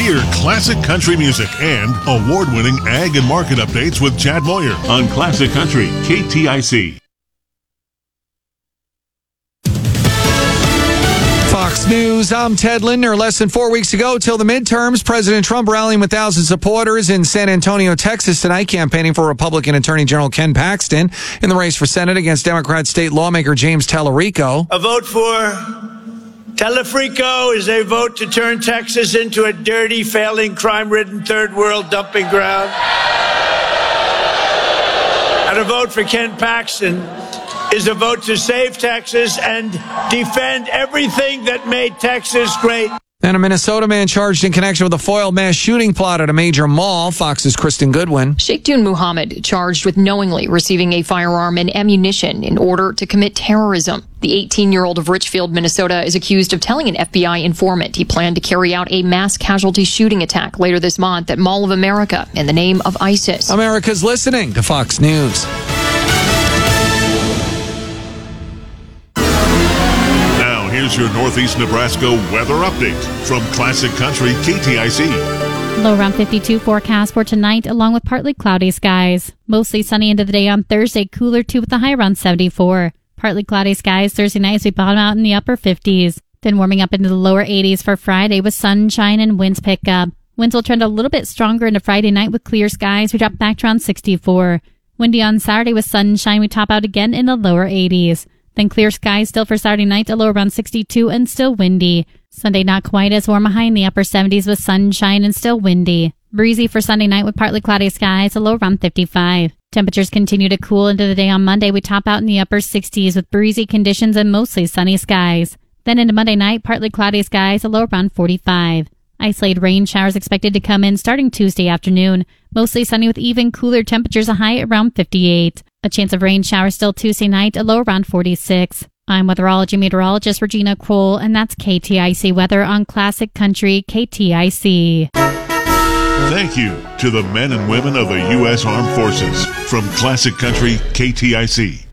Hear classic country music and award-winning ag and market updates with Chad Moyer on Classic Country KTIC. Fox News, I'm Ted Lindner. Less than 4 weeks ago till the midterms, President Trump rallying with thousands of supporters in San Antonio, Texas tonight, campaigning for Republican Attorney General Ken Paxton in the race for Senate against Democrat state lawmaker James Tallarico. A vote for Tallarico is a vote to turn Texas into a dirty, failing, crime-ridden third world dumping ground. And a vote for Ken Paxton is a vote to save Texas and defend everything that made Texas great. And a Minnesota man charged in connection with a foiled mass shooting plot at a major mall. Fox's Kristen Goodwin. Sheikhdun Muhammad charged with knowingly receiving a firearm and ammunition in order to commit terrorism. The 18-year-old of Richfield, Minnesota, is accused of telling an FBI informant he planned to carry out a mass casualty shooting attack later this month at Mall of America in the name of ISIS. America's listening to Fox News. Here's your Northeast Nebraska weather update from Classic Country KTIC. Low around 52 forecast for tonight, along with partly cloudy skies. Mostly sunny into the day on Thursday, cooler too with a high around 74. Partly cloudy skies Thursday night as we bottom out in the upper 50s. Then warming up into the lower 80s for Friday with sunshine and winds pick up. Winds will trend a little bit stronger into Friday night with clear skies. We drop back to around 64. Windy on Saturday with sunshine. We top out again in the lower 80s. Then clear skies still for Saturday night, a low around 62 and still windy. Sunday not quite as warm, a high in the upper 70s with sunshine and still windy. Breezy for Sunday night with partly cloudy skies, a low around 55. Temperatures continue to cool into the day on Monday. We top out in the upper 60s with breezy conditions and mostly sunny skies. Then into Monday night, partly cloudy skies, a low around 45. Isolated rain showers expected to come in starting Tuesday afternoon. Mostly sunny with even cooler temperatures, a high around 58. A chance of rain showers still Tuesday night, a low around 46. I'm weatherology meteorologist Regina Kroll, and that's KTIC weather on Classic Country KTIC. Thank you to the men and women of the U.S. Armed Forces from Classic Country KTIC.